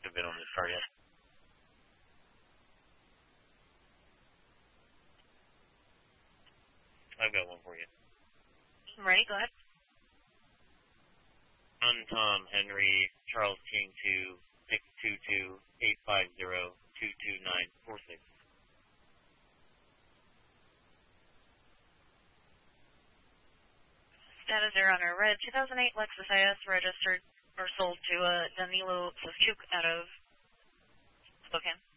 active VIN on this car yet. I've got one for you. I'm ready, go ahead. On Tom Henry Charles King 2 622-850-22946. Status there on our red 2008 Lexus IS registered or sold to Danilo Slavchuk out of Spokane.